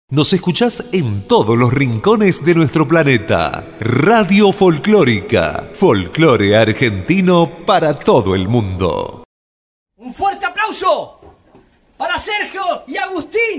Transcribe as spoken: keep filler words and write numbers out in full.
Nos escuchás en todos los rincones de nuestro planeta. Radio Folclórica. Folclore argentino para todo el mundo. Un fuerte aplauso para Sergio y Agustín.